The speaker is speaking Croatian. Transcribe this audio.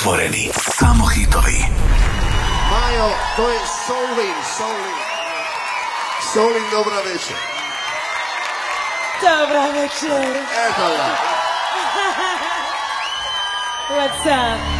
Otvoreni. Samo hitovi. Majo, to je Solin. Solin, dobra večer. Dobra večer. Eto da. What's up?